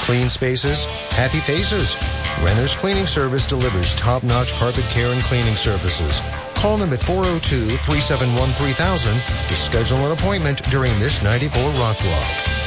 Clean spaces, happy faces. Renner's Cleaning Service delivers top-notch carpet care and cleaning services. Call them at 402-371-3000 to schedule an appointment during this 94 Rock Blog.